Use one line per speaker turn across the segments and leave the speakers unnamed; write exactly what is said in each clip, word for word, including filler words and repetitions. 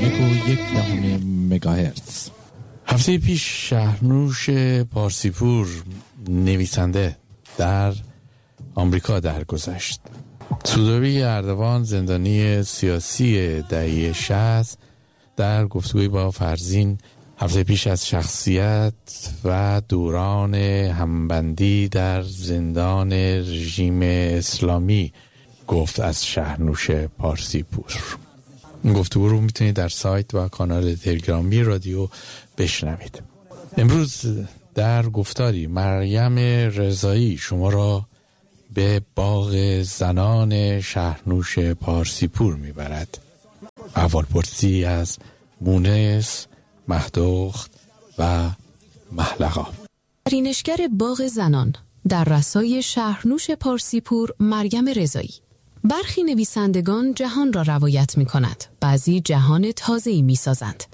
یک و یک دهم مگاهرتز. هفته پیش شهرنوش پارسیپور نویسنده در آمریکا درگذشت. سودابی اردوان زندانی سیاسی دهه شصت در گفتگوی با فرزین هفته پیش از شخصیت و دوران همبندی در زندان رژیم اسلامی گفت از شهرنوش پارسیپور. این گفتگو رو میتونید در سایت و کانال تلگرامی رادیو بشنوید. امروز در گفتاری مریم رضایی شما را به باغ زنان شهرنوش پارسیپور میبرد. احوالپرسی از مونس، مهدخت و محلقا.
آفرینشگر باغ زنان در رسای شهرنوش پارسیپور مریم رضایی. برخی نویسندگان جهان را روایت می کند، بعضی جهان تازه‌ای می سازند.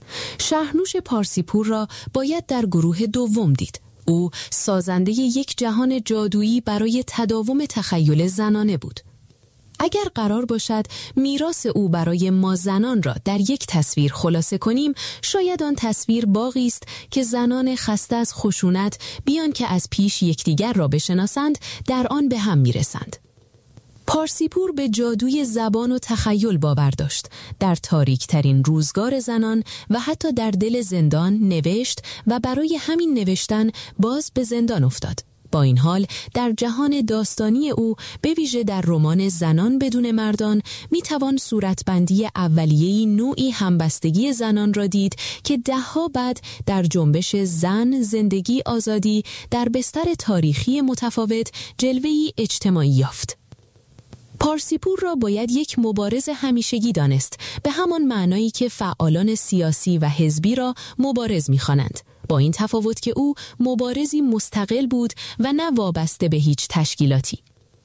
شهرنوش پارسیپور را باید در گروه دوم دید. او سازنده یک جهان جادویی برای تداوم تخیل زنانه بود. اگر قرار باشد میراث او برای ما زنان را در یک تصویر خلاصه کنیم، شاید آن تصویر باغی است که زنان خسته از خشونت بیان که از پیش یکدیگر را بشناسند در آن به هم میرسند. پارسیپور به جادوی زبان و تخیل باور داشت. در تاریک ترین روزگار زنان و حتی در دل زندان نوشت و برای همین نوشتن باز به زندان افتاد. با این حال در جهان داستانی او به ویژه در رمان زنان بدون مردان میتوان صورتبندی اولیه‌ای نوعی همبستگی زنان را دید که دهها بعد در جنبش زن، زندگی، آزادی در بستر تاریخی متفاوت جلوه‌ای اجتماعی یافت. پارسیپور را باید یک مبارز همیشگی دانست، به همان معنایی که فعالان سیاسی و حزبی را مبارز می‌خوانند، با این تفاوت که او مبارزی مستقل بود و نه وابسته به هیچ تشکیلاتی.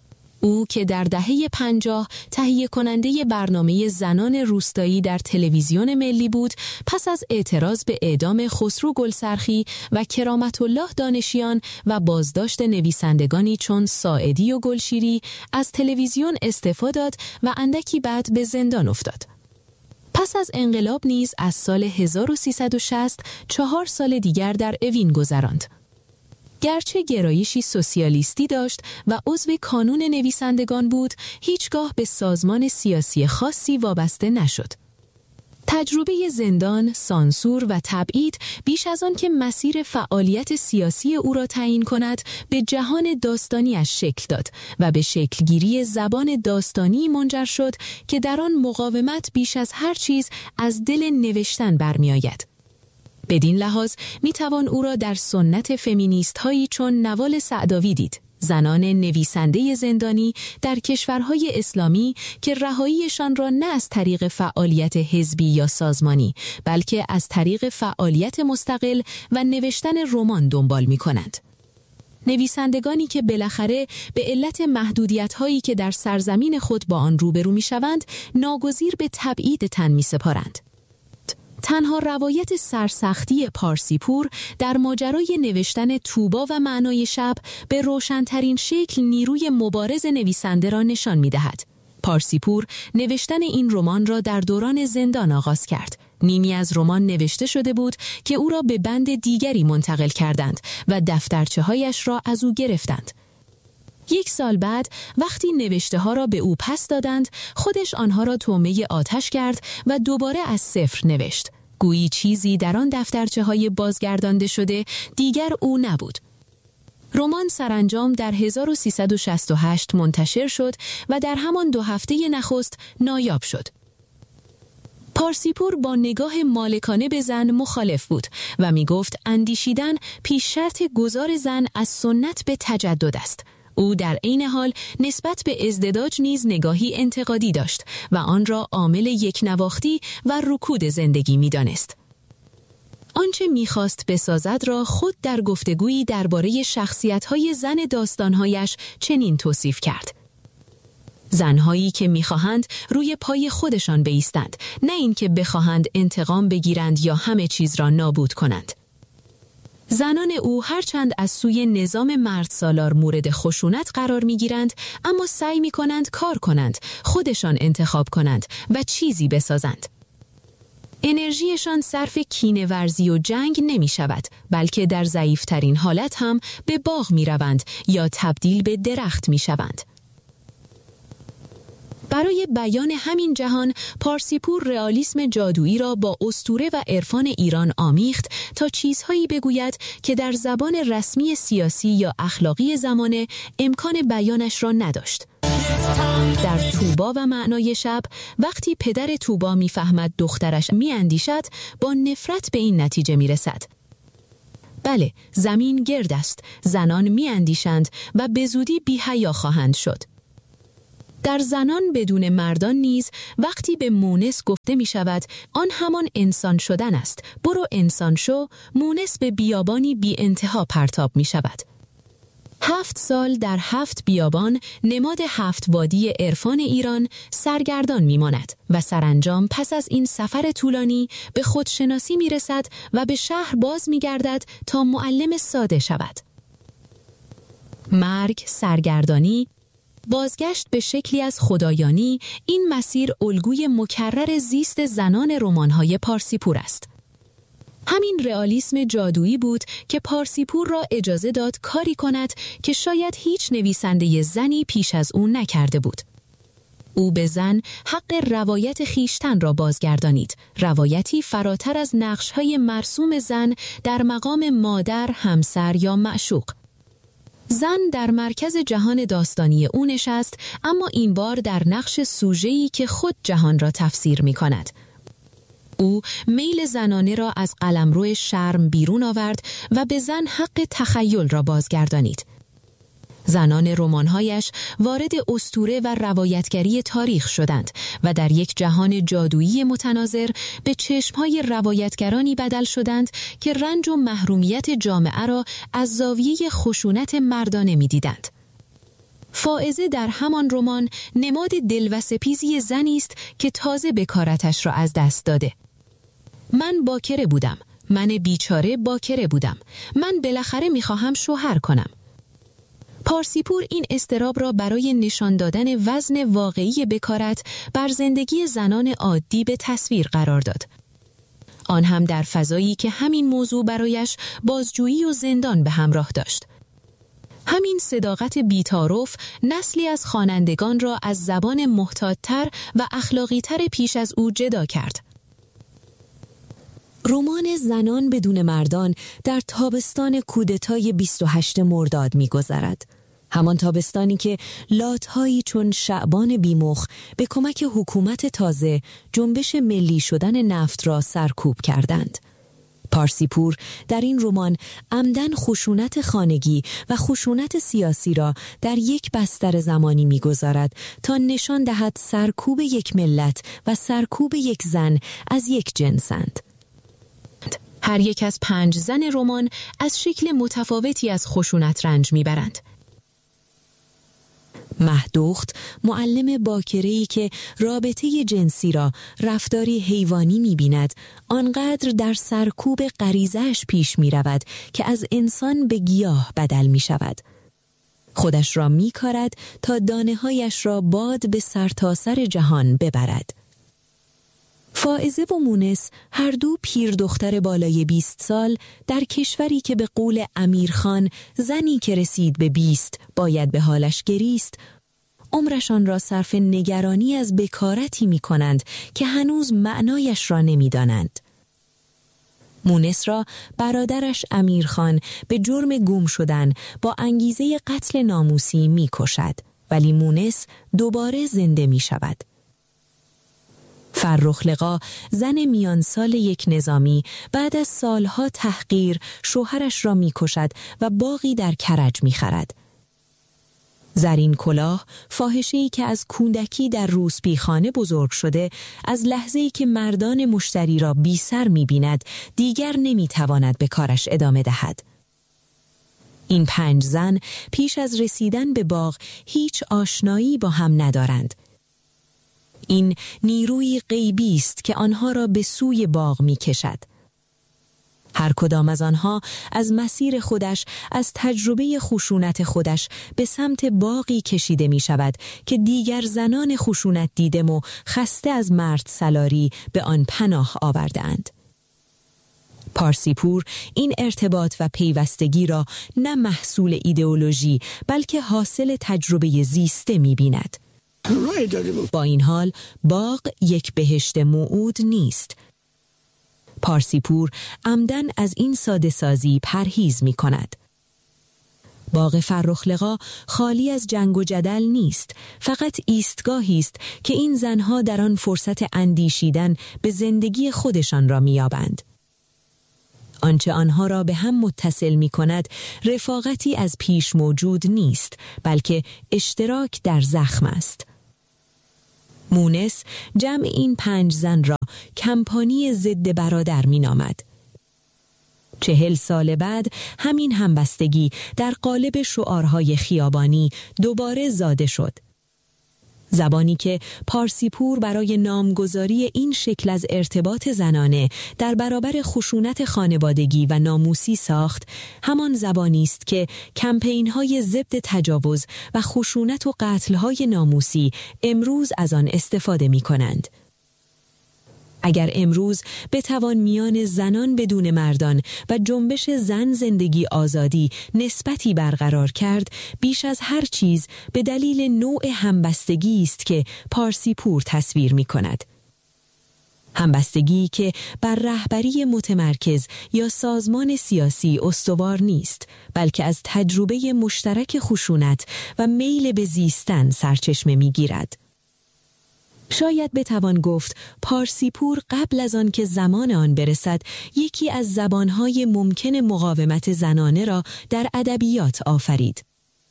او که در دهه پنجاه تهیه کننده برنامه زنان روستایی در تلویزیون ملی بود، پس از اعتراض به اعدام خسرو گلسرخی و کرامت الله دانشیان و بازداشت نویسندگانی چون ساعدی و گلشیری از تلویزیون استعفا داد و اندکی بعد به زندان افتاد. پس از انقلاب نیز از سال هزار و سیصد و شصت چهار سال دیگر در اوین گذراند. گرچه گرایشی سوسیالیستی داشت و عضو کانون نویسندگان بود، هیچگاه به سازمان سیاسی خاصی وابسته نشد. تجربه زندان، سانسور و تبعید بیش از آن که مسیر فعالیت سیاسی او را تعیین کند، به جهان داستانیش شکل داد و به شکلگیری زبان داستانی منجر شد که در آن مقاومت بیش از هر چیز از دل نوشتن برمی آید. بدین لحاظ می توان او را در سنت فمینیست هایی چون نوال سعداوی دید، زنان نویسنده زندانی در کشورهای اسلامی که رهاییشان را نه از طریق فعالیت حزبی یا سازمانی، بلکه از طریق فعالیت مستقل و نوشتن رمان دنبال می کنند. نویسندگانی که بالاخره به علت محدودیت‌هایی که در سرزمین خود با آن روبرو می‌شوند، ناگزیر به تبعید تن می‌سپارند. تنها روایت سرسختی پارسیپور در ماجرای نوشتن طوبا و معنای شب به روشن‌ترین شکل نیروی مبارز نویسنده را نشان می‌دهد. پارسیپور نوشتن این رمان را در دوران زندان آغاز کرد. نیمی از رمان نوشته شده بود که او را به بند دیگری منتقل کردند و دفترچه‌هایش را از او گرفتند. یک سال بعد وقتی نوشته ها را به او پس دادند، خودش آنها را طعمه آتش کرد و دوباره از صفر نوشت. گویی چیزی در آن دفترچه های بازگردانده شده دیگر او نبود. رمان سرانجام در هزار و سیصد و شصت و هشت منتشر شد و در همان دو هفته نخست نایاب شد. پارسیپور با نگاه مالکانه به زن مخالف بود و می گفت اندیشیدن پیش شرط گذار زن از سنت به تجدد است. او در عین حال نسبت به ازدواج نیز نگاهی انتقادی داشت و آن را عامل یک نواختی و رکود زندگی می دانست. آنچه می‌خواست بسازد را خود در گفتگویی درباره شخصیت‌های زن داستان‌هایش چنین توصیف کرد: زنهایی که می‌خواهند روی پای خودشان بایستند، نه اینکه بخواهند انتقام بگیرند یا همه چیز را نابود کنند. زنان او هرچند از سوی نظام مرد سالار مورد خشونت قرار می‌گیرند، اما سعی می‌کنند کار کنند، خودشان انتخاب کنند و چیزی بسازند. انرژیشان صرف کینه‌ورزی و جنگ نمی شود، بلکه در ضعیف‌ترین حالت هم به باغ می روند یا تبدیل به درخت می شوند. برای بیان همین جهان، پارسیپور رئالیسم جادویی را با اسطوره و عرفان ایران آمیخت تا چیزهایی بگوید که در زبان رسمی سیاسی یا اخلاقی زمانه امکان بیانش را نداشت. در طوبا و معنای شب، وقتی پدر طوبا میفهمد دخترش میاندیشد، با نفرت به این نتیجه میرسد: بله، زمین گرد است، زنان میاندیشند و به زودی بی‌حیا خواهند شد. در زنان بدون مردان نیز وقتی به مونس گفته می شود آن همان انسان شدن است، برو انسان شو، مونس به بیابانی بی انتها پرتاب می شود. هفت سال در هفت بیابان، نماد هفت وادی عرفان ایران، سرگردان می ماند و سرانجام پس از این سفر طولانی به خودشناسی می رسد و به شهر باز می گردد تا معلم ساده شود. مرگ، سرگردانی، بازگشت به شکلی از خدایانی، این مسیر الگوی مکرر زیست زنان رمان‌های پارسیپور است. همین رئالیسم جادویی بود که پارسیپور را اجازه داد کاری کند که شاید هیچ نویسنده زنی پیش از او نکرده بود. او به زن حق روایت خیشتن را بازگردانید، روایتی فراتر از نقش‌های مرسوم زن در مقام مادر، همسر یا معشوق. زن در مرکز جهان داستانی او نشست، اما این بار در نقش سوژه‌ای که خود جهان را تفسیر می کند. او میل زنانه را از قلمرو شرم بیرون آورد و به زن حق تخیل را بازگردانید. زنان رمان‌هایش وارد اسطوره و روایتگری تاریخ شدند و در یک جهان جادویی متناظر به چشم‌های روایتگرانی بدل شدند که رنج و محرومیت جامعه را از زاویه خشونت مردانه می‌دیدند. فائزه در همان رمان نماد دلوسپیزی زنی است که تازه بکارتش را از دست داده. من باکره بودم، من بیچاره باکره بودم، من بالاخره می‌خواهم شوهر کنم. پارسیپور این اضطراب را برای نشان دادن وزن واقعی بکارت بر زندگی زنان عادی به تصویر قرار داد. آن هم در فضایی که همین موضوع برایش بازجویی و زندان به همراه داشت. همین صداقت بی‌تعارف نسلی از خوانندگان را از زبان محتاط‌تر و اخلاقی‌تر پیش از او جدا کرد. رمان زنان بدون مردان در تابستان کودتای بیست و هشتم مرداد می‌گذرد. همان تابستانی که لات‌هایی چون شعبان بیمخ به کمک حکومت تازه جنبش ملی شدن نفت را سرکوب کردند. پارسیپور در این رمان عمدن خشونت خانگی و خشونت سیاسی را در یک بستر زمانی می‌گذارد تا نشان دهد سرکوب یک ملت و سرکوب یک زن از یک جنسند. هر یک از پنج زن رمان از شکل متفاوتی از خشونت رنج میبرند. مهدوخت، معلم باکره‌ای که رابطه جنسی را رفتاری حیوانی می‌بیند، آنقدر در سرکوب غریزه‌اش پیش می‌رود که از انسان به گیاه بدل می‌شود. خودش را می‌کارد تا دانه‌هایش را باد به سرتاسر جهان ببرد. فائزه و مونس، هر دو پیر دختر بالای بیست سال، در کشوری که به قول امیرخان زنی که رسید به بیست باید به حالش گریست، عمرشان را صرف نگرانی از بکارتی می کنند که هنوز معنایش را نمی دانند. مونس را برادرش امیرخان به جرم گم شدن با انگیزه قتل ناموسی می کشد، ولی مونس دوباره زنده می شود. فرخ لقا، زن میان سال یک نظامی، بعد از سالها تحقیر شوهرش را می‌کشد و باغی در کرج می‌خرد. زرین کلاه، فاحشه‌ای که از کودکی در روسپیخانه بزرگ شده، از لحظه‌ای که مردان مشتری را بی سر می‌بیند، دیگر نمی‌تواند به کارش ادامه دهد. این پنج زن پیش از رسیدن به باغ هیچ آشنایی با هم ندارند. این نیروی غیبی است که آنها را به سوی باغ می کشد.
هر کدام از آنها از مسیر خودش، از تجربه خشونت خودش به سمت باغی کشیده می شود که دیگر زنان خشونت دیدم و خسته از مرد سالاری به آن پناه آوردند. پارسیپور این ارتباط و پیوستگی را نه محصول ایدئولوژی بلکه حاصل تجربه زیسته می بیند. با این حال باغ یک بهشت موعود نیست. پارسیپور عمدن از این ساده سازی پرهیز می کند. باغ فرخلقا خالی از جنگ و جدل نیست، فقط ایستگاهی است که این زنها در آن فرصت اندیشیدن به زندگی خودشان را می‌یابند. آنچه آنها را به هم متصل می کند رفاقتی از پیش موجود نیست، بلکه اشتراک در زخم است. مونس جمع این پنج زن را کمپانی ضد برادر می نامد. چهل سال بعد همین همبستگی در قالب شعارهای خیابانی دوباره زاده شد. زبانی که پارسیپور برای نامگذاری این شکل از ارتباط زنانه در برابر خشونت خانوادگی و ناموسی ساخت، همان زبانی است که کمپین‌های ضد تجاوز و خشونت و قتل‌های ناموسی امروز از آن استفاده می‌کنند. اگر امروز بتوان میان زنان بدون مردان و جنبش زن زندگی آزادی نسبتی برقرار کرد، بیش از هر چیز به دلیل نوع همبستگی است که پارسیپور تصویر می کند. همبستگی که بر رهبری متمرکز یا سازمان سیاسی استوار نیست، بلکه از تجربه مشترک خشونت و میل به زیستن سرچشمه می گیرد. شاید بتوان گفت پارسیپور قبل از آن که زمان آن برسد یکی از زبانهای ممکن مقاومت زنانه را در ادبیات آفرید.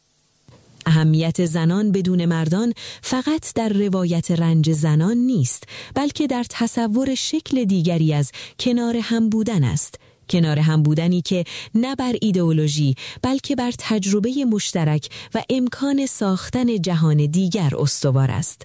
اهمیت زنان بدون مردان فقط در روایت رنج زنان نیست، بلکه در تصور شکل دیگری از کنار هم بودن است. کنار هم بودنی که نه بر ایدئولوژی بلکه بر تجربه مشترک و امکان ساختن جهان دیگر استوار است.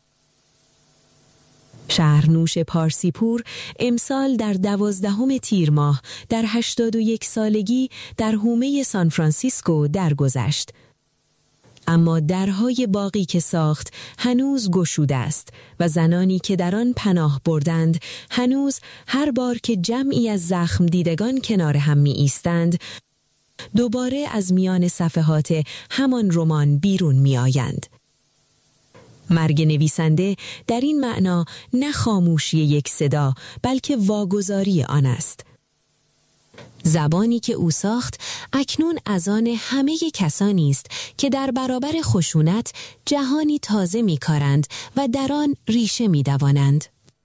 شهرنوش پارسیپور امسال در دوازدهم تیر ماه در هشتاد و یک سالگی در حومه سان فرانسیسکو درگذشت. اما درهای باغی که ساخت هنوز گشوده است و زنانی که در آن پناه بردند هنوز هر بار که جمعی از زخم دیدگان کنار هم می ایستند دوباره از میان صفحات همان رمان بیرون می آیند. مرگ نویسنده در این معنا نه خاموشی یک صدا بلکه واگذاری آن است. زبانی که او ساخت اکنون از آن همه کسانی است که در برابر خشونت جهانی تازه می‌کارند و در آن ریشه می‌دوانند.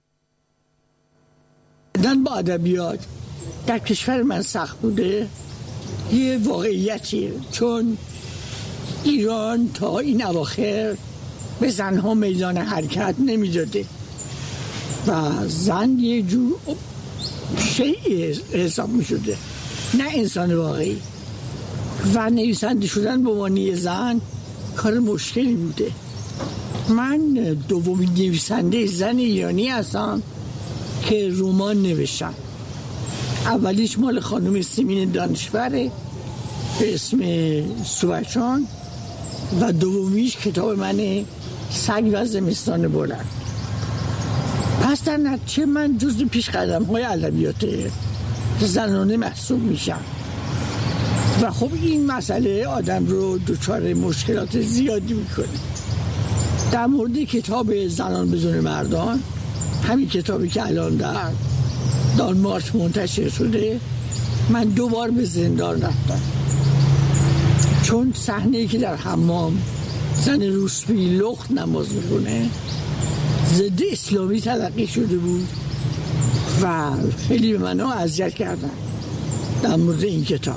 دن با ادبیات در کشور من سخت بوده، یه واقعیتی، چون ایران تا این اواخر به زنها میدان حرکت نمیداده و زن یه جور شیء حساب می شده، نه انسان واقعی، و نویسنده شدن به عنوان زن کار مشکلی بوده. من دومین نویسنده زن ایرانی هستم که رمان نوشتم. اولیش مال خانم سیمین دانشوره به اسم سوچان و دومیش کتاب منه سگ و زمستان بلند. پس در نتیجه من جزو پیش قدم های ادبیات زنانه محسوب میشم و خب این مسئله آدم رو دچار مشکلات زیادی میکنه. در مورد کتاب زنان بدون مردان، همین کتابی که الان در دانمارک منتشر شده، من دو بار به زندان رفتم چون صحنه‌ای که در حمام زن روسپی لخت نماز میکنه ضد اسلامی تلقی شده بود و خیلی به منو اذیت کردن در مورد این کتاب.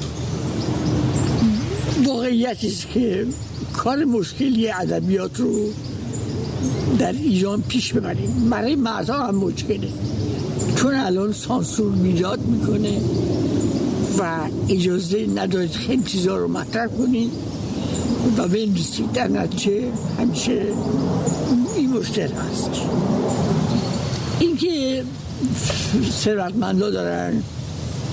واقعیتی است که کار مشکلی ادبیات رو در ایران پیش ببریم. برای مردها هم مشکله، چون الان سانسور میلاد میکنه و اجازه ندارید خیلی چیزا رو مطرح کنید و بنویسید. در نتیجه همیشه این مشکل هست. این که ثروتمندا دارن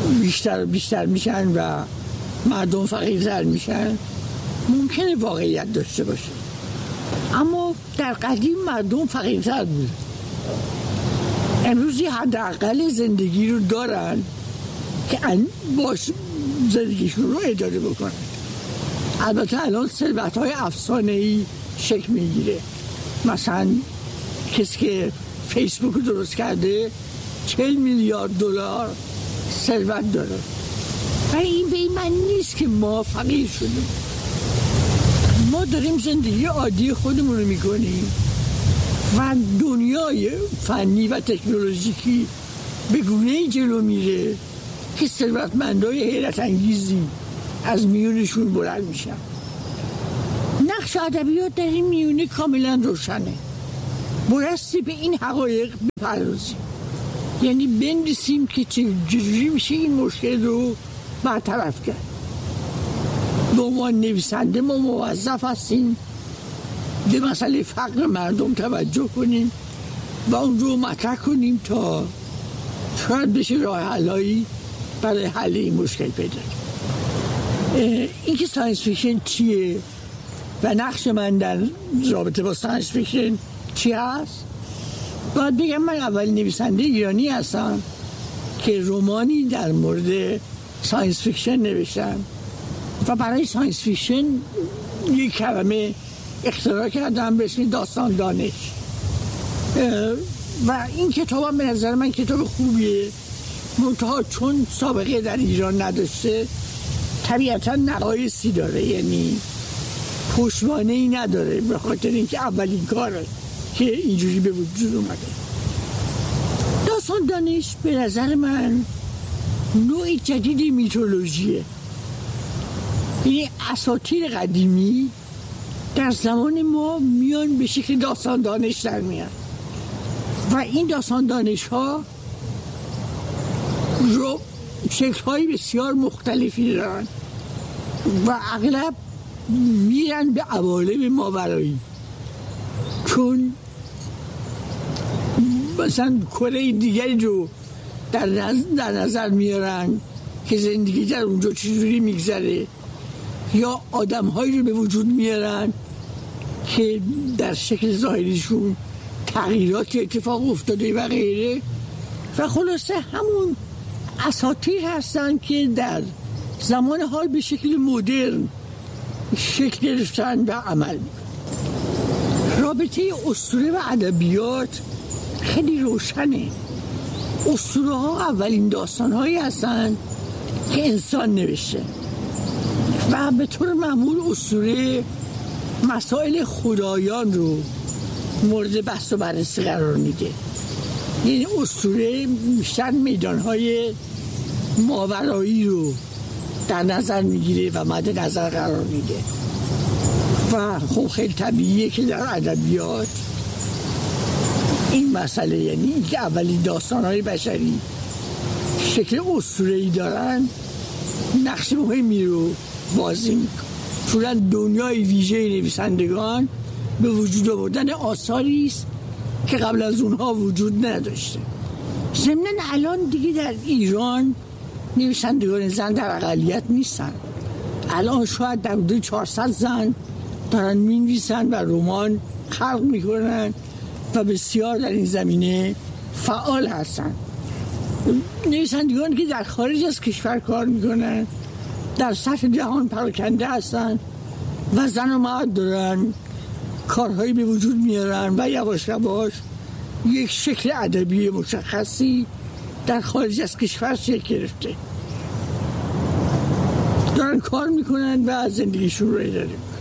بیشتر بیشتر میشن و مردم فقیرتر میشن ممکنه واقعیت داشته باشه، اما در قدیم مردم فقیرتر بود. امروزی حداقل زندگی رو دارن که باش زندگیشون رو اداره بکنن. البته الان ثروت‌های افسانه‌ای شکل میگیره. مثلا کسی که فیسبوک رو درست کرده چهل میلیارد دلار ثروت داره. ولی این به این معنی نیست که ما فقیر شدیم. ما داریم زندگی عادی خودمون رو میکنیم و دنیای فنی و تکنولوژیکی به گونه‌ای جلو میره که ثروتمندای حیرت انگیزی از میونشون بلند میشن. نقش ادبیات در این میونه کاملا روشنه. بایستی به این حقایق بپردازیم، یعنی بنویسیم که چجوری میشه این مشکل رو برطرف کرد. به عنوان نویسنده ما موظف هستیم به مسئله فقر مردم توجه کنیم و اون رو مطرح کنیم تا شاید بشه راه حلایی برای حل این مشکل پیدا کنیم. این که ساینس فیکشن چیه و نقش من در رابطه با ساینس فیکشن چی هست؟ باید بگم من اول نویسنده ایرانی هستم که رمانی در مورد ساینس فیکشن نوشتم و برای ساینس فیکشن یک کلمه اختراع کردم به اسم داستان دانش و این کتاب هم به نظر من کتاب خوبیه، منتها چون سابقه در ایران نداشته طبیعتا نقایصی داره، یعنی پشتوانه‌ای نداره، به خاطر اینکه اولین کاره که اینجوری به وجود اومده. داستان دانش به نظر من نوع جدید میتولوژیه، یعنی اساطیر قدیمی در زمان ما میان به شکل داستان دانش در میان و این داستان دانش ها رو شکل های بسیار مختلفی دارن و اغلب میرن به عوالم ماورایی، چون مثلا کره دیگری رو در نظر, در نظر میارن که زندگی در اونجا چجوری میگذره، یا آدم هایی رو به وجود میارن که در شکل ظاهریشون تغییرات اتفاق افتاده و غیره و خلاصه همون اساطیر هستن که در زمان حال به شکل مدرن شکل گرفتن و عمل میکنن. رابطه اسطوره و ادبیات خیلی روشنه. اسطوره ها اولین داستان هایی هستن که انسان نوشته و به طور معمول اسطوره مسائل خدایان رو مورد بحث و بررسی قرار میده. یعنی اسطوره بیشتر میدانهای ماورایی رو در نظر میگیره و مد نظر قرار میده و خب خیلی طبیعیه که در ادبیات این مسئله، یعنی اینکه اولین داستانهای بشری شکل اسطوره‌ای دارن، نقش مهمی رو بازی میکنه. چون دنیای ویژه نویسندگان به وجود آوردن آثاری است که قبل از اونها وجود نداشته. ضمناً الان دیگه در ایران نویسندگان زن در اقلیت نیستن. الان شاید در حدود چهارصد زن دارن می‌نویسن و رمان خلق میکنن و بسیار در این زمینه فعال هستن. نویسندگان که در خارج از کشور کار میکنن در سطح جهان پراکنده هستن و زن و مرد دارن کارهایی به وجود میارن و یواش یواش یک شکل ادبی مشخصی در خارج از کشور شکل گرفته، دارن کار میکنن و زندگیشون رو اداره میکنن.